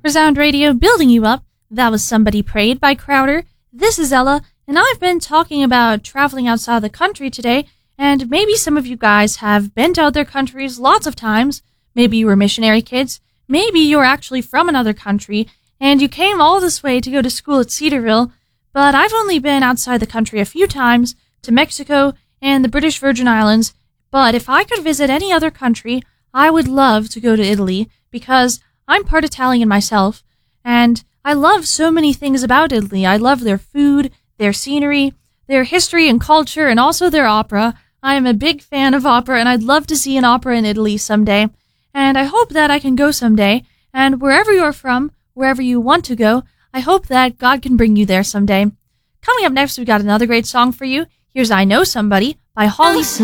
Resound Radio, building you up. That was Somebody Prayed by Crowder. This is Ella, and I've been talking about traveling outside the country today, and maybe some of you guys have been to other countries lots of times. Maybe you were missionary kids. Maybe you were actually from another country, and you came all this way to go to school at Cedarville. But I've only been outside the country a few times, to Mexico and the British Virgin Islands. But if I could visit any other country, I would love to go to Italy, because I'm part Italian myself, and I love so many things about Italy. I love their food, their scenery, their history and culture, and also their opera. I am a big fan of opera, and I'd love to see an opera in Italy someday. And I hope that I can go someday, and wherever you're from, wherever you want to go, I hope that God can bring you there someday. Coming up next, we've got another great song for you. Here's I Know Somebody by Holly.